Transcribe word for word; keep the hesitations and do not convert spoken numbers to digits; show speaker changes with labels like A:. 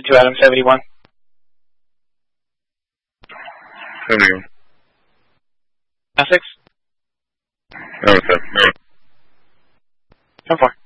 A: to Adam, seventy-one.
B: seventy-one.
A: Six.
B: No, sir. No.
A: ten four.